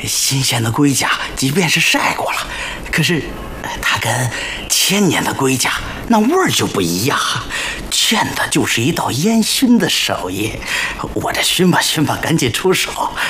新鲜的龟甲，即便是晒过了，可是它跟1000年的龟甲那味儿就不一样，见的就是一道烟熏的手艺。我这熏吧熏吧，赶紧出手，